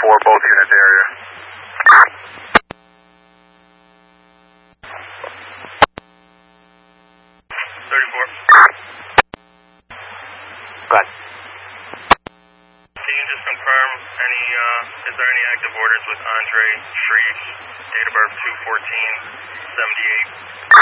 both units area. Go ahead. Can you just confirm is there any active orders with Andre Shreve, date of birth 2/14/78?